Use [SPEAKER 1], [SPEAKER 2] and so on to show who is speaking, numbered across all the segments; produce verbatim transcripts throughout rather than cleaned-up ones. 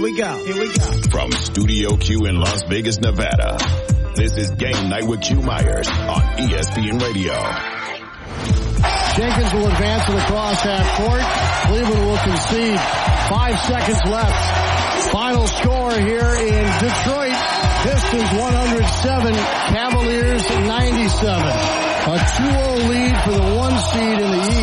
[SPEAKER 1] we go. Here we go.
[SPEAKER 2] From Studio Q in Las Vegas, Nevada, this is Game Night with Q Myers on E S P N Radio.
[SPEAKER 3] Jenkins will advance to the cross half court. Cleveland will concede. Five seconds left. Final score here in Detroit. Pistons one hundred seven, Cavaliers ninety-seven. A two oh lead for the one seed in the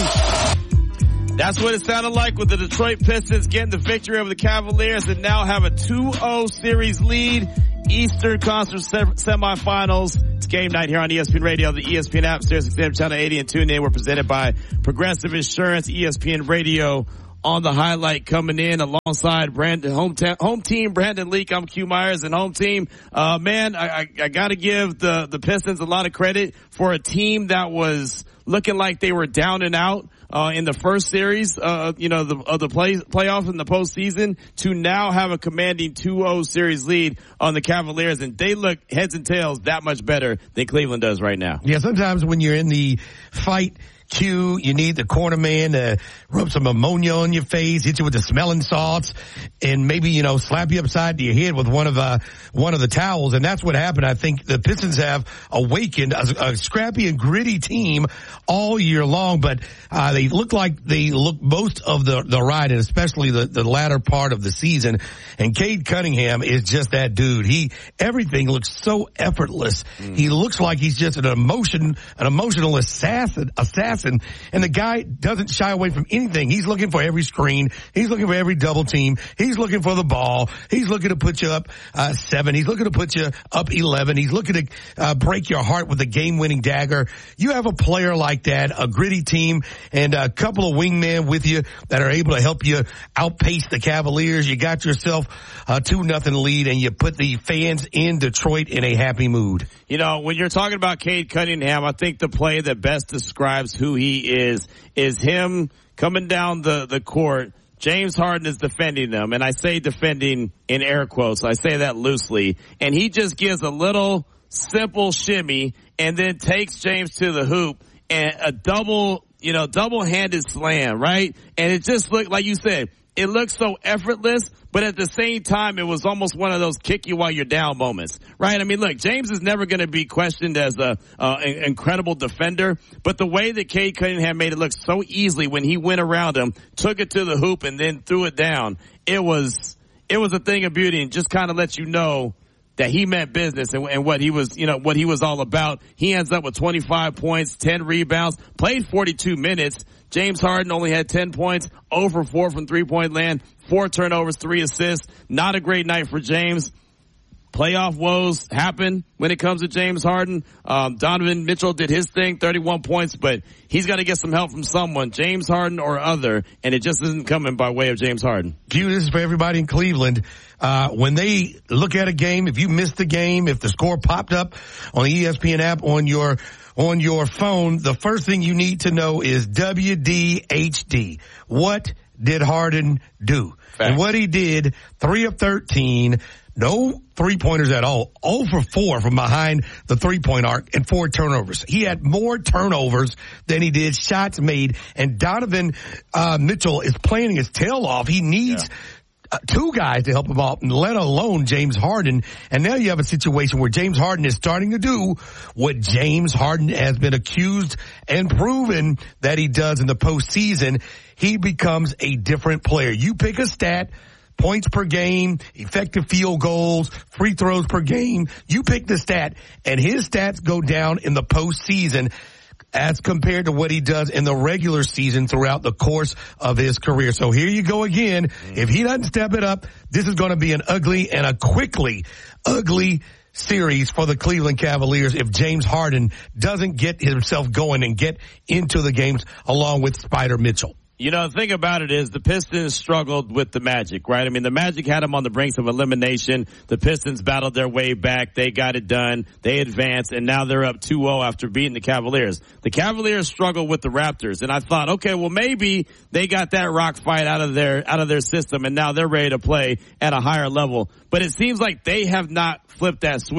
[SPEAKER 3] East.
[SPEAKER 4] That's what it sounded like with the Detroit Pistons getting the victory over the Cavaliers and now have a two oh series lead. Eastern Conference semifinals. It's game night here on E S P N Radio, the E S P N app, Sirius X M Channel eighty, and TuneIn. We're presented by Progressive Insurance. E S P N Radio on the highlight coming in alongside Brandon, home, te- home team Brandon Leak. I'm Q Myers and home team. Uh, man, I, I, I gotta give the, the Pistons a lot of credit for a team that was looking like they were down and out, uh, in the first series, uh, you know, the, of the play, playoffs in the postseason to now have a commanding two oh series lead on the Cavaliers. And they look heads and tails that much better than Cleveland does right now.
[SPEAKER 5] Yeah, sometimes when you're in the fight, Q, you need the corner man to rub some ammonia on your face, hit you with the smelling salts, and maybe, you know, slap you upside your head with one of, uh, one of the towels. And that's what happened. I think the Pistons have awakened a, a scrappy and gritty team all year long, but, uh, they look like they look most of the, the ride, and especially the, the latter part of the season. And Cade Cunningham is just that dude. He, everything looks so effortless. Mm. He looks like he's just an emotion, an emotional assassin, assassin. And the guy doesn't shy away from anything. He's looking for every screen. He's looking for every double team. He's looking for the ball. He's looking to put you up uh, seven. He's looking to put you up eleven. He's looking to uh, break your heart with a game-winning dagger. You have a player like that, a gritty team, and a couple of wingmen with you that are able to help you outpace the Cavaliers. You got yourself a two nothing lead, and you put the fans in Detroit in a happy mood.
[SPEAKER 4] You know, when you're talking about Cade Cunningham, I think the play that best describes who he is is him coming down the, the court. James Harden is defending them, and I say defending in air quotes. I say that loosely. And he just gives a little simple shimmy and then takes James to the hoop and a double, you know, double-handed slam, right? And it just looked, like you said, it looked so effortless, but at the same time, it was almost one of those kick you while you're down moments, right? I mean, look, James is never going to be questioned as a uh, an incredible defender, but the way that Cade Cunningham made it look so easily when he went around him, took it to the hoop, and then threw it down, it was it was a thing of beauty, and just kind of lets you know that he meant business and, and what he was, you know, what he was all about. He ends up with twenty-five points, ten rebounds, played forty-two minutes. James Harden only had ten points, zero for four from three-point land, four turnovers, three assists. Not a great night for James. Playoff woes happen when it comes to James Harden. Um, Donovan Mitchell did his thing, thirty-one points, but he's got to get some help from someone, James Harden or other, and it just isn't coming by way of James Harden.
[SPEAKER 5] Q, this is for everybody in Cleveland. Uh, when they look at a game, if you missed the game, if the score popped up on the E S P N app on your on your phone, the first thing you need to know is W D H D. What did Harden do? Fact. And what he did, three of thirteen, no three-pointers at all, zero for four from behind the three-point arc, and four turnovers. He had more turnovers than he did shots made, and Donovan uh, Mitchell is playing his tail off. He needs... Yeah. Uh, two guys to help him out, and let alone James Harden. And now you have a situation where James Harden is starting to do what James Harden has been accused and proven that he does in the postseason. He becomes a different player. You pick a stat, points per game, effective field goals, free throws per game. You pick the stat, and his stats go down in the postseason as compared to what he does in the regular season throughout the course of his career. So here you go again. If he doesn't step it up, this is going to be an ugly and a quickly ugly series for the Cleveland Cavaliers if James Harden doesn't get himself going and get into the games along with Spider Mitchell.
[SPEAKER 4] You know, the thing about it is the Pistons struggled with the Magic, right? I mean, the Magic had them on the brinks of elimination. The Pistons battled their way back. They got it done. They advanced, and now they're up two oh after beating the Cavaliers. The Cavaliers struggled with the Raptors, and I thought, okay, well, maybe they got that rock fight out of their out of their system, and now they're ready to play at a higher level. But it seems like they have not flipped that switch,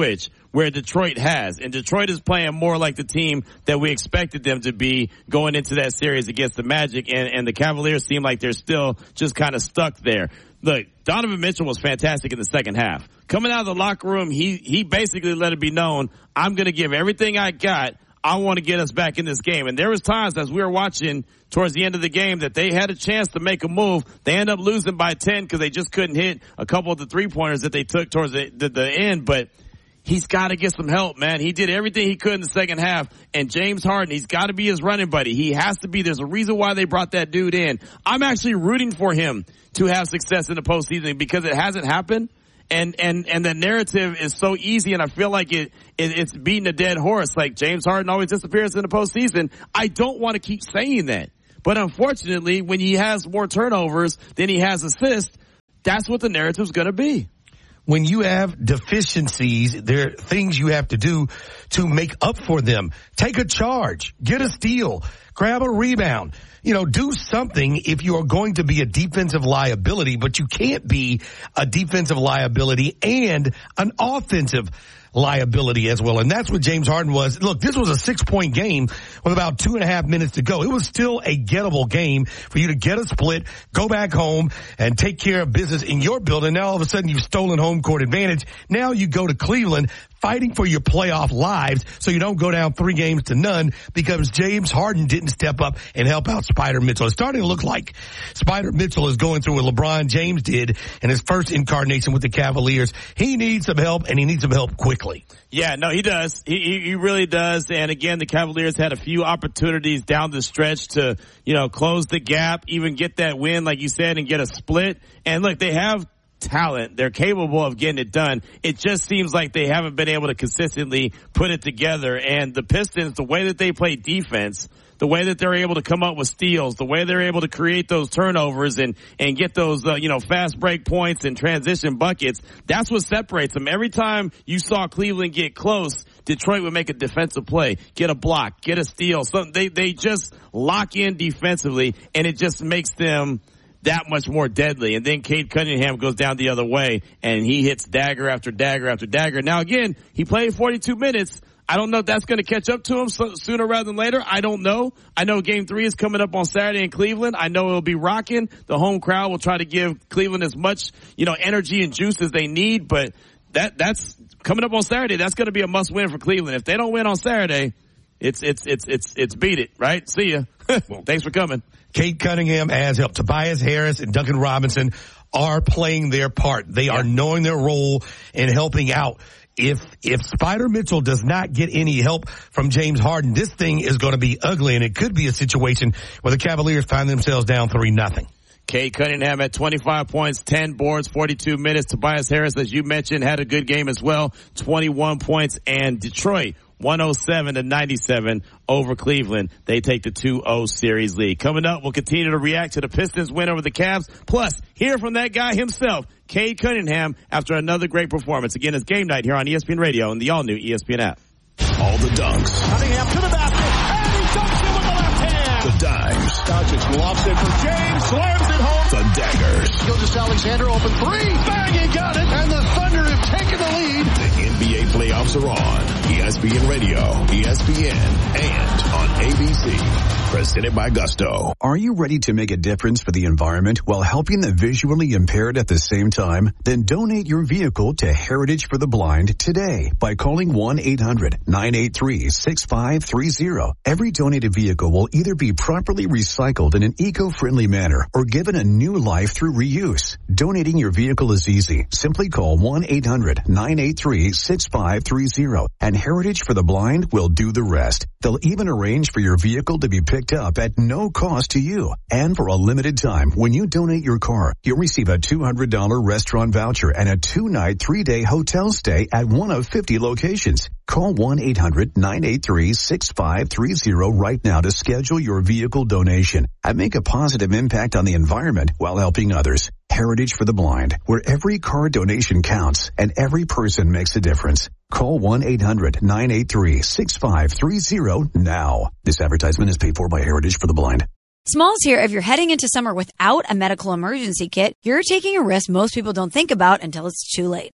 [SPEAKER 4] where Detroit has. And Detroit is playing more like the team that we expected them to be going into that series against the Magic, and, and the Cavaliers seem like they're still just kind of stuck there. Look, Donovan Mitchell was fantastic in the second half. Coming out of the locker room, he, he basically let it be known, I'm going to give everything I got. I want to get us back in this game. And there was times as we were watching towards the end of the game that they had a chance to make a move. They ended up losing by ten because they just couldn't hit a couple of the three-pointers that they took towards the, the, the end. But he's got to get some help, man. He did everything he could in the second half. And James Harden, he's got to be his running buddy. He has to be. There's a reason why they brought that dude in. I'm actually rooting for him to have success in the postseason because it hasn't happened. And, and, and the narrative is so easy, and I feel like it, it, it's beating a dead horse. Like James Harden always disappears in the postseason. I don't want to keep saying that. But unfortunately, when he has more turnovers than he has assists, that's what the narrative's going to be.
[SPEAKER 5] When you have deficiencies, there are things you have to do to make up for them. Take a charge, get a steal, grab a rebound. You know, do something if you are going to be a defensive liability, but you can't be a defensive liability and an offensive liability as well. And that's what James Harden was. Look, this was a six-point game with about two and a half minutes to go. It was still a gettable game for you to get a split, go back home, and take care of business in your building. Now all of a sudden you've stolen home court advantage. Now you go to Cleveland fighting for your playoff lives so you don't go down three games to none because James Harden didn't step up and help out Spider Mitchell. It's starting to look like Spider Mitchell is going through what LeBron James did in his first incarnation with the Cavaliers. He needs some help, and he needs some help quickly.
[SPEAKER 4] Yeah, no, he does. He, he, he really does. And again, the Cavaliers had a few opportunities down the stretch to, you know, close the gap, even get that win, like you said, and get a split. And look, they have talent. They're capable of getting it done. It just seems like they haven't been able to consistently put it together. And the Pistons, the way that they play defense, the way that they're able to come up with steals, the way they're able to create those turnovers and, and get those, uh, you know, fast break points and transition buckets, that's what separates them. Every time you saw Cleveland get close, Detroit would make a defensive play, get a block, get a steal. Something they, they just lock in defensively, and it just makes them that much more deadly. And then Cade Cunningham goes down the other way, and he hits dagger after dagger after dagger. Now, again, he played forty-two minutes. I don't know if that's going to catch up to him so, sooner rather than later. I don't know. I know game three is coming up on Saturday in Cleveland. I know it'll be rocking. The home crowd will try to give Cleveland as much, you know, energy and juice as they need, but that that's coming up on Saturday. That's going to be a must win for Cleveland. If they don't win on Saturday, it's it's it's it's it's beat it, right? See ya. Thanks for coming.
[SPEAKER 5] Cade Cunningham has helped. Tobias Harris and Duncan Robinson are playing their part. They yeah. are knowing their role in helping out. If if Spider Mitchell does not get any help from James Harden, this thing is going to be ugly, and it could be a situation where the Cavaliers find themselves down three nothing.
[SPEAKER 4] Cade Cunningham at twenty-five points, ten boards, forty-two minutes. Tobias Harris, as you mentioned, had a good game as well, twenty-one points. And Detroit, one oh seven to ninety-seven over Cleveland. They take the two oh series lead. Coming up, we'll continue to react to the Pistons win over the Cavs. Plus, hear from that guy himself, Cade Cunningham, after another great performance. Again, it's game night here on E S P N Radio and the all-new E S P N app.
[SPEAKER 2] All the dunks.
[SPEAKER 1] Cunningham to the basket, and he dunks it with the left hand.
[SPEAKER 2] The dimes.
[SPEAKER 1] Doncic lofts it for James, slams it home.
[SPEAKER 2] The daggers.
[SPEAKER 3] Gilgeous Alexander open three. Bang, he got it. And the Thunder have taken the lead.
[SPEAKER 2] The N B A playoffs are on. E S P N Radio, E S P N, and on A B C. Presented by Gusto.
[SPEAKER 6] Are you ready to make a difference for the environment while helping the visually impaired at the same time? Then donate your vehicle to Heritage for the Blind today by calling one eight hundred nine eight three six five three zero. Every donated vehicle will either be properly recycled in an eco-friendly manner or given a new life through reuse. Donating your vehicle is easy. Simply call one eight hundred nine eight three six five three zero and Heritage for the Blind will do the rest. They'll even arrange for your vehicle to be picked up at no cost to you. And for a limited time, when you donate your car, you'll receive a two hundred dollars restaurant voucher and a two-night, three-day hotel stay at one of fifty locations. Call one eight hundred nine eight three six five three zero right now to schedule your vehicle donation and make a positive impact on the environment while helping others. Heritage for the Blind, where every car donation counts and every person makes a difference. Call one eight hundred nine eight three six five three zero now. This advertisement is paid for by Heritage for the Blind.
[SPEAKER 7] Smalls here. If you're heading into summer without a medical emergency kit, you're taking a risk most people don't think about until it's too late.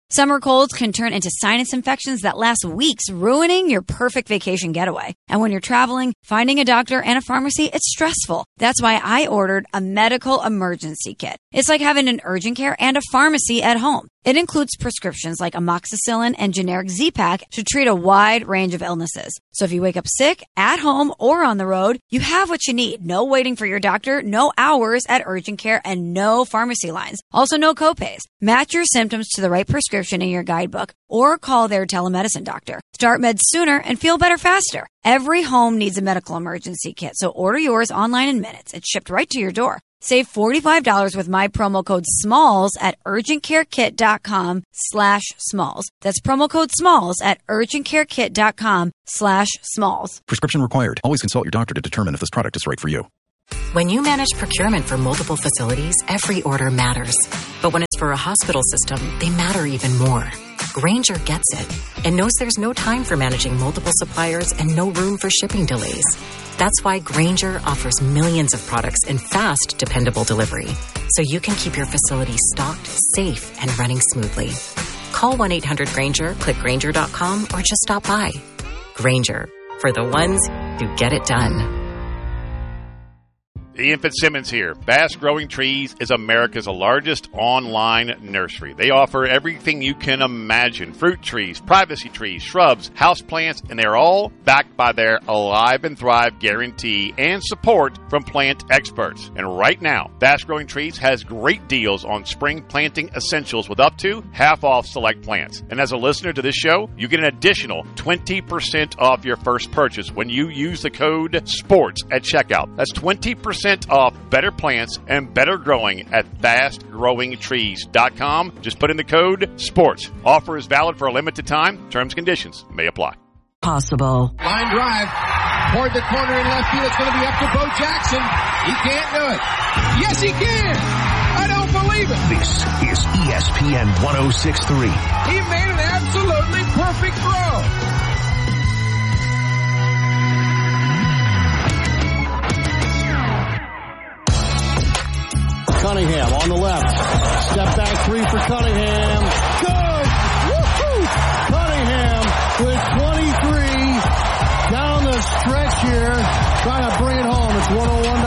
[SPEAKER 7] Summer colds can turn into sinus infections that last weeks, ruining your perfect vacation getaway. And when you're traveling, finding a doctor and a pharmacy, it's stressful. That's why I ordered a medical emergency kit. It's like having an urgent care and a pharmacy at home. It includes prescriptions like amoxicillin and generic Z-Pak to treat a wide range of illnesses. So if you wake up sick, at home, or on the road, you have what you need. No waiting for your doctor, no hours at urgent care, and no pharmacy lines. Also no copays. Match your symptoms to the right prescription in your guidebook or call their telemedicine doctor. Start meds sooner and feel better faster. Every home needs a medical emergency kit, so order yours online in minutes. It's shipped right to your door. Save forty-five dollars with my promo code SMALLS at urgentcarekit.com slash SMALLS. That's promo code SMALLS at urgentcarekit.com slash SMALLS.
[SPEAKER 8] Prescription required. Always consult your doctor to determine if this product is right for you.
[SPEAKER 9] When you manage procurement for multiple facilities, every order matters. But when it's for a hospital system, they matter even more. Grainger gets it and knows there's no time for managing multiple suppliers and no room for shipping delays. That's why Grainger offers millions of products in fast, dependable delivery, so you can keep your facility stocked, safe, and running smoothly. Call one eight hundred Grainger, click Grainger dot com, or just stop by. Grainger, for the ones who get it done.
[SPEAKER 10] Ian Fitzsimmons here. Bass Growing Trees is America's largest online nursery. They offer everything you can imagine. Fruit trees, privacy trees, shrubs, houseplants, and they're all backed by their Alive and Thrive guarantee and support from plant experts. And right now, Bass Growing Trees has great deals on spring planting essentials with up to half off select plants. And as a listener to this show, you get an additional twenty percent off your first purchase when you use the code SPORTS at checkout. That's twenty percent off better plants and better growing at fast growing trees dot com. Just put in the code SPORTS. Offer is valid for a limited time. Terms and conditions may apply.
[SPEAKER 11] Possible.
[SPEAKER 12] Line drive toward the corner in left field. It's going to be up to Bo Jackson. He can't do it. Yes, he can. I don't believe it.
[SPEAKER 2] This is E S P N one oh six point three.
[SPEAKER 12] He made an absolutely perfect throw.
[SPEAKER 3] Cunningham on the left. Step back three for Cunningham. Good! Woo-hoo! Cunningham with twenty-three down the stretch here. Trying to bring it home. It's one oh one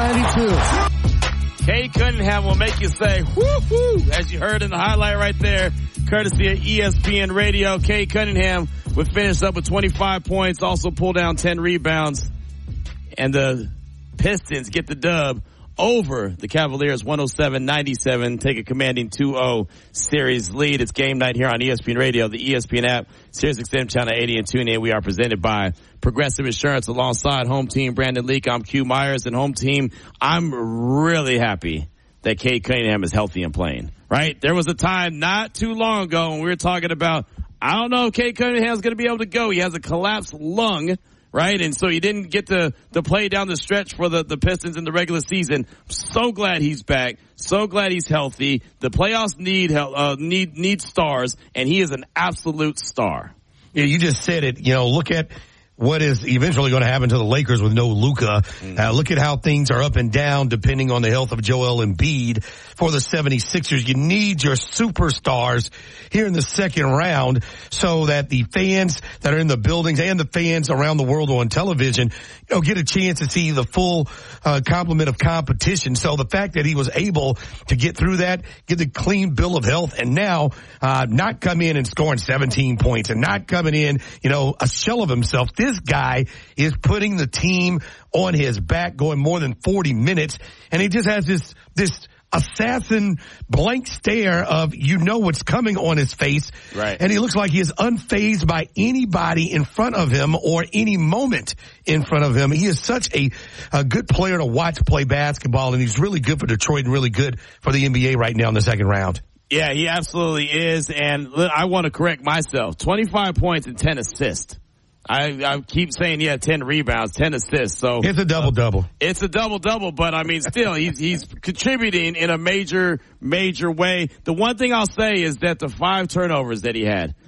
[SPEAKER 3] ninety-two.
[SPEAKER 4] Cade Cunningham will make you say, woo-hoo, as you heard in the highlight right there, courtesy of E S P N Radio. Cade Cunningham would finish up with twenty-five points, also pull down ten rebounds. And the Pistons get the dub over the Cavaliers, one oh seven ninety-seven, take a commanding two oh series lead. It's game night here on E S P N Radio, the E S P N app, Sirius X M Channel eighty, and tune in. We are presented by Progressive Insurance alongside Home Team Brandon Leak. I'm Q Myers, and Home Team, I'm really happy that Cade Cunningham is healthy and playing, right? There was a time not too long ago when we were talking about, I don't know if Cade Cunningham's going to be able to go. He has a collapsed lung. Right, and so he didn't get to, to play down the stretch for the, the Pistons in the regular season. So glad he's back. So glad he's healthy. The playoffs need uh, need need stars, and he is an absolute star.
[SPEAKER 5] Yeah, you just said it. You know, look at what is eventually going to happen to the Lakers with no Luka. Mm. Uh, look at how things are up and down depending on the health of Joel Embiid. For the seventy-sixers, you need your superstars here in the second round so that the fans that are in the buildings and the fans around the world on television, you know, get a chance to see the full uh, complement of competition. So the fact that he was able to get through that, get the clean bill of health, and now uh not come in and scoring seventeen points and not coming in, you know, a shell of himself. This guy is putting the team on his back, going more than forty minutes, and he just has this this assassin blank stare of, you know, what's coming on his face.
[SPEAKER 4] Right.
[SPEAKER 5] And he looks like he is unfazed by anybody in front of him or any moment in front of him. He is such a, a good player to watch play basketball, and he's really good for Detroit and really good for the N B A right now in the second round.
[SPEAKER 4] Yeah, he absolutely is. And I want to correct myself. twenty-five points and ten assists. I, I keep saying, yeah, ten rebounds, ten assists. So
[SPEAKER 5] it's a double-double.
[SPEAKER 4] Uh, it's a double-double, but I mean, still, he's, he's contributing in a major, major way. The one thing I'll say is that the five turnovers that he had,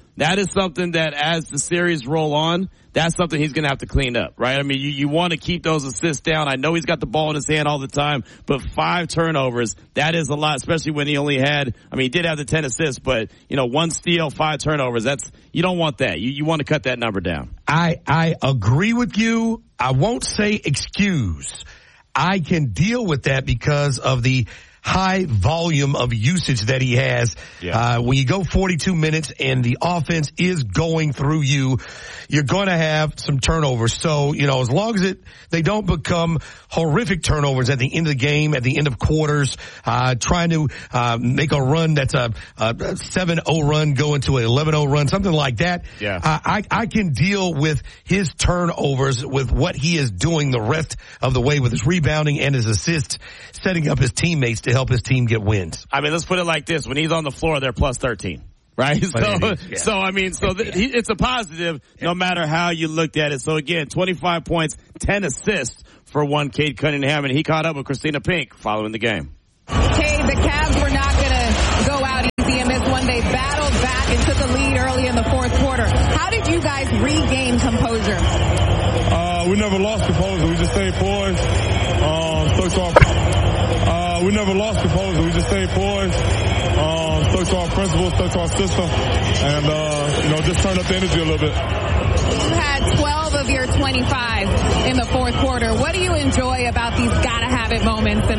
[SPEAKER 4] that is something that as the series roll on, that's something he's going to have to clean up, right? I mean, you, you want to keep those assists down. I know he's got the ball in his hand all the time, but five turnovers, that is a lot, especially when he only had, I mean, he did have the ten assists, but, you know, one steal, five turnovers, that's, you don't want that. You, you want to cut that number down.
[SPEAKER 5] I, I agree with you. I won't say excuse. I can deal with that because of the high volume of usage that he has. Yeah. Uh, when you go forty-two minutes and the offense is going through you, you're going to have some turnovers. So, you know, as long as it, they don't become horrific turnovers at the end of the game, at the end of quarters, uh, trying to, uh, make a run that's a, a seven oh run going to an eleven oh run, something like that.
[SPEAKER 4] Yeah.
[SPEAKER 5] Uh, I, I can deal with his turnovers with what he is doing the rest of the way with his rebounding and his assists, setting up his teammates to help his team get wins.
[SPEAKER 4] I mean, let's put it like this. When he's on the floor, they're plus thirteen, right? So, yeah. so I mean, so the, he, it's a positive no matter how you looked at it. So again, twenty-five points, ten assists for one Cade Cunningham, and he caught up with Christina Pink following the game.
[SPEAKER 11] Cade, the Cavs were not going to go out easy in this one. They battled back and took the lead early in the fourth quarter. How did you guys regain composure?
[SPEAKER 13] Uh, we never lost composure. We just stayed poised. Um, so to our, uh, we never lost composure. We just stayed poised. Um, stuck to our principles, stuck to our system, and uh, you know, just turned up the energy a little bit.
[SPEAKER 11] You had twelve of your twenty-five in the fourth